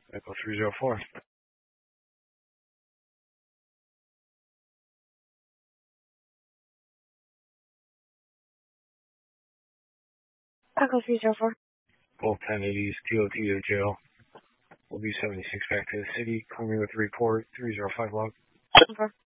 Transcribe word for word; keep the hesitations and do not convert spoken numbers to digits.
Echo three zero four. Echo three zero four. Both ten eighties, T O T to jail. We'll be seventy-six back to the city. Call me with a report, three zero five log. Okay.